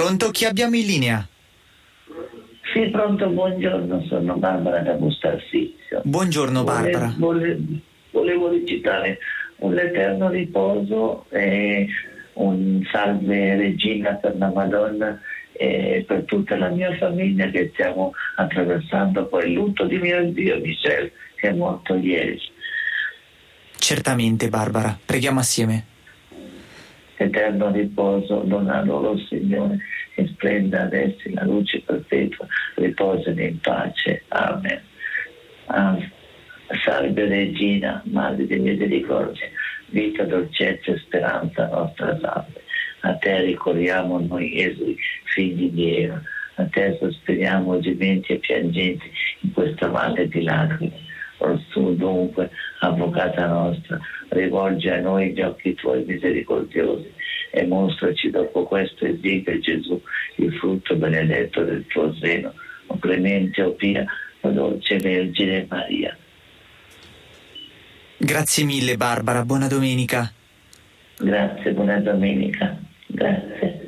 Pronto? Chi abbiamo in linea? Sì, pronto, buongiorno, sono Barbara da Bustarsizio. Buongiorno Barbara. Volevo recitare un L'Eterno Riposo e un Salve Regina per la Madonna e per tutta la mia famiglia che stiamo attraversando poi il lutto di mio zio Michel che è morto ieri. Certamente Barbara, preghiamo assieme. Eterno riposo dona loro, Signore, e splenda adesso la luce perpetua, riposano in pace. Amen. Salve Regina, Madre di misericordia, vita, dolcezza e speranza nostra salve. A te ricorriamo noi esuli, figli di Eva, a te sospiriamo gementi e piangenti in questa valle di lacrime. Orsù dunque, Avvocata nostra, rivolgi a noi gli occhi tuoi misericordiosi e mostraci dopo questo esige Gesù, il frutto benedetto del tuo seno, o clemente, o pia, o dolce Vergine Maria. Grazie mille Barbara, buona domenica. Grazie, buona domenica. Grazie.